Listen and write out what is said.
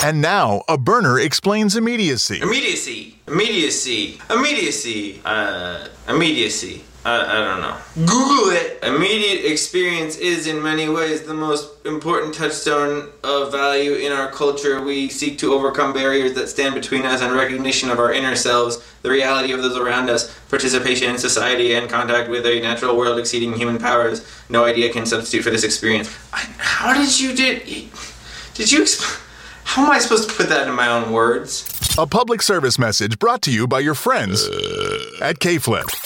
And now, a burner explains immediacy. Immediacy. I don't know. Google it. Immediate experience is in many ways the most important touchstone of value in our culture. We seek to overcome barriers that stand between us and recognition of our inner selves, the reality of those around us, participation in society, and contact with a natural world exceeding human powers. No idea can substitute for this experience. How am I supposed to put that in my own words? A public service message brought to you by your friends at K-Flip.